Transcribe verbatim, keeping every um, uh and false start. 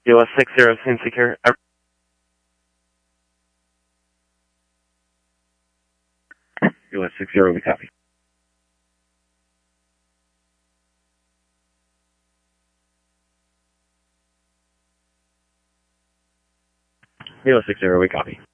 U S six zero insecure. U S six zero, we copy. U S six zero, we copy.